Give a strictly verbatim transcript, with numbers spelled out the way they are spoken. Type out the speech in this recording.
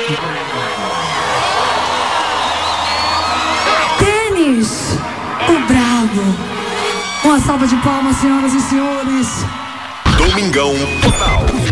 Tênis, o brabo. Uma salva de palmas, senhoras e senhores. Domingão Total.